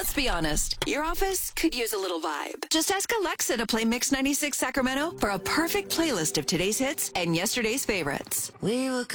Let's be honest, your office could use a little vibe. Just ask Alexa to play Mix 96 Sacramento for a perfect playlist of today's hits and yesterday's favorites. We will